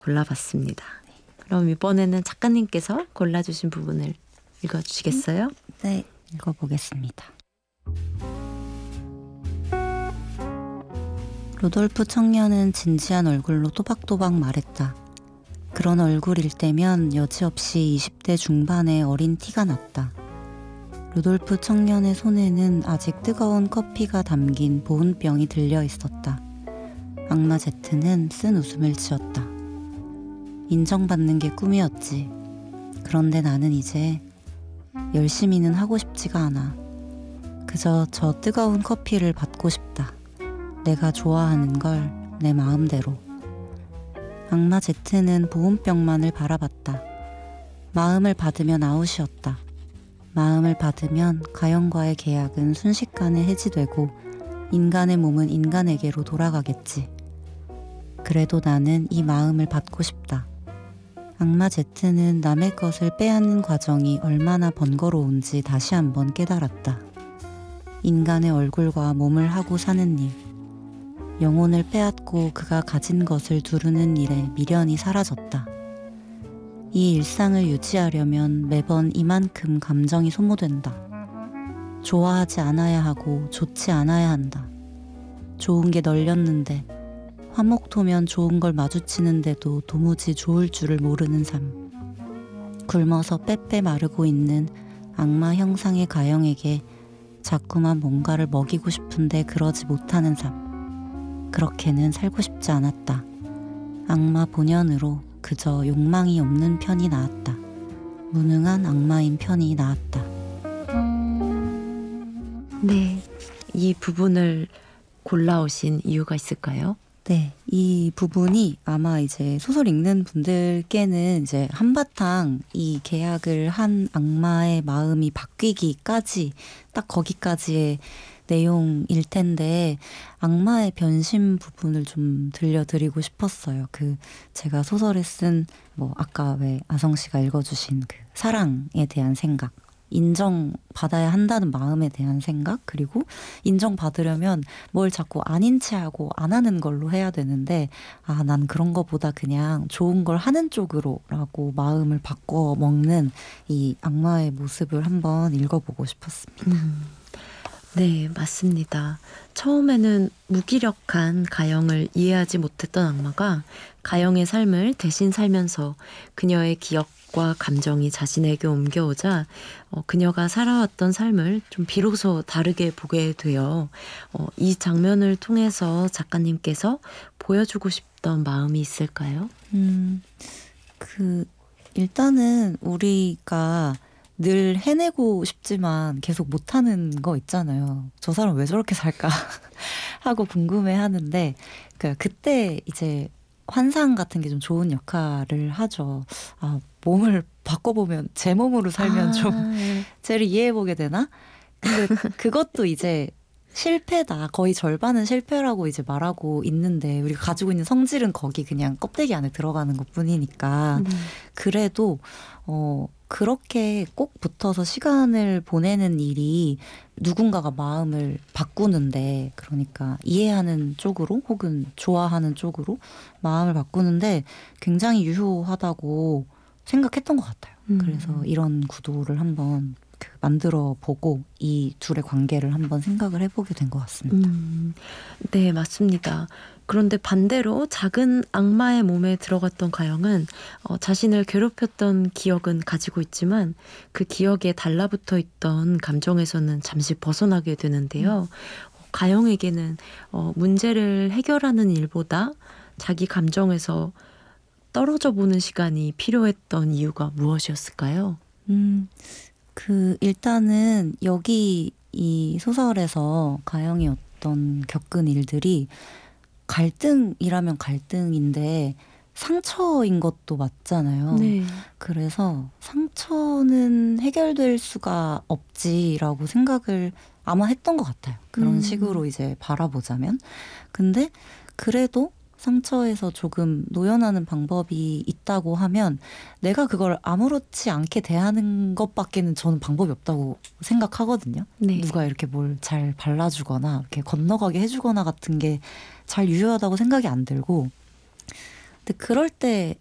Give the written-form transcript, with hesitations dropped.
골라봤습니다. 그럼 이번에는 작가님께서 골라주신 부분을 읽어주시겠어요? 네, 읽어보겠습니다. 루돌프 청년은 진지한 얼굴로 또박또박 말했다. 그런 얼굴일 때면 여지없이 20대 중반의 어린 티가 났다. 루돌프 청년의 손에는 아직 뜨거운 커피가 담긴 보온병이 들려 있었다. 악마 제트는 쓴 웃음을 지었다. 인정받는 게 꿈이었지. 그런데 나는 이제 열심히는 하고 싶지가 않아. 그저 저 뜨거운 커피를 받고 싶다. 내가 좋아하는 걸 내 마음대로. 악마 제트는 보온병만을 바라봤다. 마음을 받으면 아웃이었다. 마음을 받으면 가영과의 계약은 순식간에 해지되고 인간의 몸은 인간에게로 돌아가겠지. 그래도 나는 이 마음을 받고 싶다. 악마 제트는 남의 것을 빼앗는 과정이 얼마나 번거로운지 다시 한번 깨달았다. 인간의 얼굴과 몸을 하고 사는 일, 영혼을 빼앗고 그가 가진 것을 두르는 일에 미련이 사라졌다. 이 일상을 유지하려면 매번 이만큼 감정이 소모된다. 좋아하지 않아야 하고 좋지 않아야 한다. 좋은 게 널렸는데 화목토면 좋은 걸 마주치는데도 도무지 좋을 줄을 모르는 삶. 굶어서 빼빼 마르고 있는 악마 형상의 가영에게 자꾸만 뭔가를 먹이고 싶은데 그러지 못하는 삶. 그렇게는 살고 싶지 않았다. 악마 본연으로 그저 욕망이 없는 편이 나았다. 무능한 악마인 편이 나았다. 네, 이 부분을 골라오신 이유가 있을까요? 네, 이 부분이 아마 이제 소설 읽는 분들께는 이제 한바탕 이 계약을 한 악마의 마음이 바뀌기까지 딱 거기까지의 내용일 텐데 악마의 변심 부분을 좀 들려드리고 싶었어요. 제가 소설에 쓴 아까 왜 아성 씨가 읽어주신 그 사랑에 대한 생각, 인정받아야 한다는 마음에 대한 생각, 그리고 인정받으려면 뭘 자꾸 아닌 채 하고 안 하는 걸로 해야 되는데 난 그런 거보다 그냥 좋은 걸 하는 쪽으로라고 마음을 바꿔 먹는 이 악마의 모습을 한번 읽어보고 싶었습니다. 네, 맞습니다. 처음에는 무기력한 가영을 이해하지 못했던 악마가 가영의 삶을 대신 살면서 그녀의 기억과 감정이 자신에게 옮겨오자 그녀가 살아왔던 삶을 좀 비로소 다르게 보게 되어 이 장면을 통해서 작가님께서 보여주고 싶던 마음이 있을까요? 일단은 우리가 늘 해내고 싶지만 계속 못하는 거 있잖아요. 저 사람 왜 저렇게 살까 하고 궁금해하는데 그때 이제 환상 같은 게 좀 좋은 역할을 하죠. 몸을 바꿔보면 제 몸으로 살면 좀 쟤를 이해해보게 되나? 근데 그것도 이제 실패다. 거의 절반은 실패라고 이제 말하고 있는데 우리가 가지고 있는 성질은 거기 그냥 껍데기 안에 들어가는 것뿐이니까 그래도 그렇게 꼭 붙어서 시간을 보내는 일이 누군가가 마음을 바꾸는데, 그러니까 이해하는 쪽으로 혹은 좋아하는 쪽으로 마음을 바꾸는데 굉장히 유효하다고 생각했던 것 같아요. 그래서 이런 구도를 한번 만들어 보고 이 둘의 관계를 한번 생각을 해보게 된 것 같습니다. 네, 맞습니다. 그런데 반대로 작은 악마의 몸에 들어갔던 가영은 자신을 괴롭혔던 기억은 가지고 있지만 그 기억에 달라붙어 있던 감정에서는 잠시 벗어나게 되는데요. 가영에게는 문제를 해결하는 일보다 자기 감정에서 떨어져 보는 시간이 필요했던 이유가 무엇이었을까요? 일단은 여기 이 소설에서 가영이 겪은 일들이 갈등이라면 갈등인데 상처인 것도 맞잖아요. 네. 그래서 상처는 해결될 수가 없지라고 생각을 아마 했던 것 같아요. 그런 식으로 이제 바라보자면. 근데 그래도 상처에서 조금 노연하는 방법이 있다고 하면 내가 그걸 아무렇지 않게 대하는 것밖에는 저는 방법이 없다고 생각하거든요. 네. 누가 이렇게 뭘 잘 발라주거나 이렇게 건너가게 해주거나 같은 게 잘 유효하다고 생각이 안 들고, 근데 그럴 때